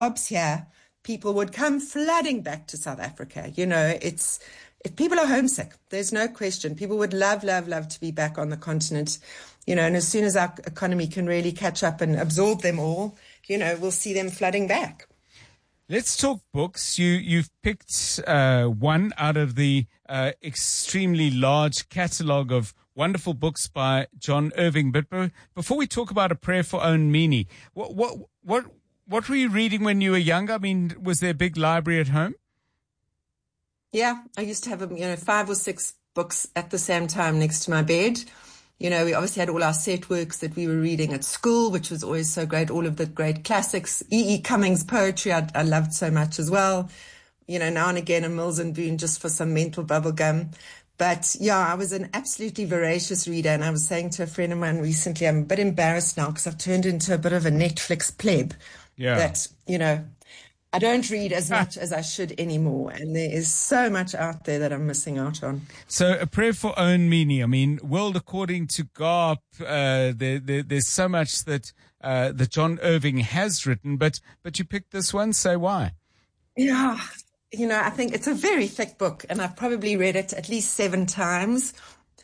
jobs here, people would come flooding back to South Africa. You know, people are homesick. There's no question. People would love, love, love to be back on the continent, you know, and as soon as our economy can really catch up and absorb them all, you know, we'll see them flooding back. Let's talk books. You've picked one out of the extremely large catalogue of wonderful books by John Irving. But before we talk about A Prayer for Own Meanie, what were you reading when you were younger? I mean, was there a big library at home? Yeah, I used to have, 5 or 6 books at the same time next to my bed. You know, we obviously had all our set works that we were reading at school, which was always so great. All of the great classics, E.E. Cummings poetry, I loved so much as well. You know, now and again a Mills and Boon just for some mental bubble gum. But yeah, I was an absolutely voracious reader. And I was saying to a friend of mine recently, I'm a bit embarrassed now because I've turned into a bit of a Netflix pleb. Yeah. That, you know, I don't read as much as I should anymore, and there is so much out there that I'm missing out on. So, A Prayer for Own Meanie. I mean, World According to Garp. There's so much that John Irving has written, but you picked this one. Say why? Yeah, you know, I think it's a very thick book, and I've probably read it at least 7 times.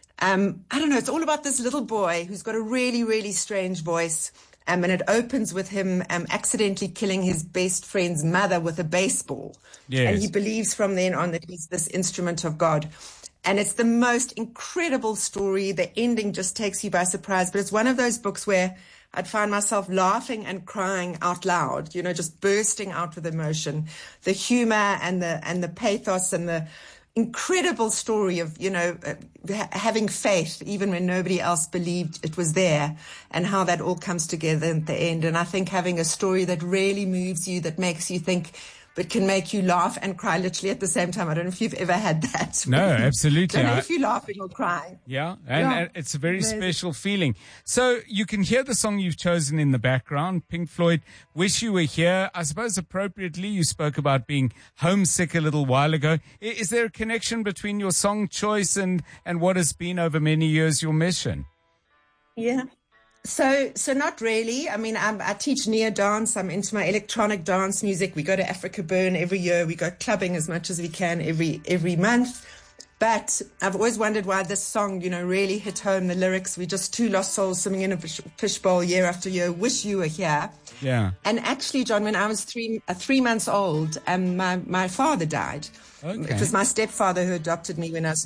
I don't know. It's all about this little boy who's got a really, really strange voice. And it opens with him accidentally killing his best friend's mother with a baseball. Yes. And he believes from then on that he's this instrument of God. And it's the most incredible story. The ending just takes you by surprise. But it's one of those books where I'd find myself laughing and crying out loud, you know, just bursting out with emotion. The humor and the pathos and the incredible story of, you know, having faith even when nobody else believed it was there, and how that all comes together at the end. And I think having a story that really moves you, that makes you think, but can make you laugh and cry literally at the same time. I don't know if you've ever had that. No, absolutely. I don't know if you're laughing or crying. Yeah, and it's a very special feeling. So you can hear the song you've chosen in the background, Pink Floyd, Wish You Were Here. I suppose appropriately you spoke about being homesick a little while ago. Is there a connection between your song choice and what has been over many years your mission? Yeah. So not really. I mean, I teach neo dance. I'm into my electronic dance music. We go to Africa Burn every year. We go clubbing as much as we can every month. But I've always wondered why this song, you know, really hit home. The lyrics, we're just 2 lost souls swimming in a fishbowl year after year. Wish you were here. Yeah. And actually, John, when I was 3 months old, my father died. Okay. It was my stepfather who adopted me when I was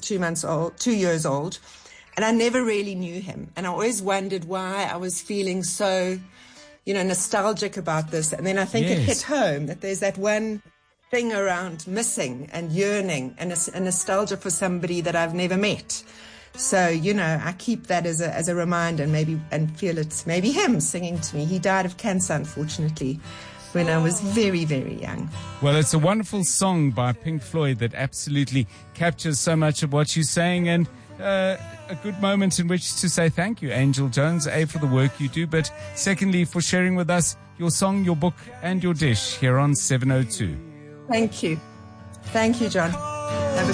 2 years old. And I never really knew him. And I always wondered why I was feeling so, you know, nostalgic about this. And then I think it hit home that there's that one thing around missing and yearning and a nostalgia for somebody that I've never met. So, you know, I keep that as a reminder and feel it's maybe him singing to me. He died of cancer, unfortunately, when I was very, very young. Well, it's a wonderful song by Pink Floyd that absolutely captures so much of what you're saying, and a good moment in which to say thank you, Angel Jones, A, for the work you do, but secondly, for sharing with us your song, your book, and your dish here on 702. Thank you. Thank you, John.